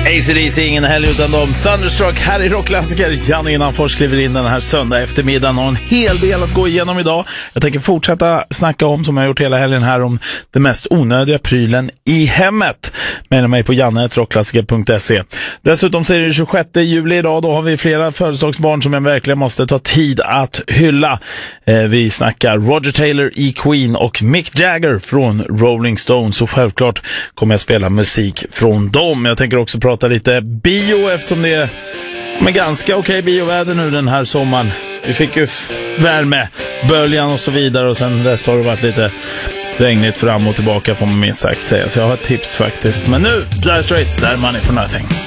AC/DC, ingen helg utan dem. Thunderstruck här i Rockklassiker. Janne Innanfors kliver in den här söndag eftermiddagen och en hel del att gå igenom idag. Jag tänker fortsätta snacka om, som jag har gjort hela helgen här, om det mest onödiga prylen i hemmet. Mejla mig på janne@rockklassiker.se. Dessutom så är det 26 juli idag. Då har vi flera födelsedagsbarn som jag verkligen måste ta tid att hylla. Vi snackar Roger Taylor i Queen och Mick Jagger från Rolling Stones. Så självklart kommer jag spela musik från dem. Jag tänker också prata lite bio eftersom det är ganska okej bioväder nu den här sommaren. Vi fick ju värme, böljan och så vidare, och sen dess har det varit lite regnigt fram och tillbaka får man minst sagt säga. Så jag har ett tips faktiskt. Men nu, Dire Straits, där Money for Nothing.